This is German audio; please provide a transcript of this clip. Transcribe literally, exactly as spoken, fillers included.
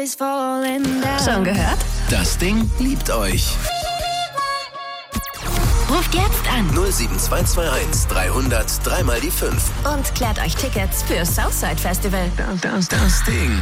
is falling down. Schon gehört? Das Ding liebt euch. Ruft jetzt an. null sieben zwei zwei eins dreihundert dreimal die fünf. Und klärt euch Tickets für Southside Festival. Das, das, das Ding.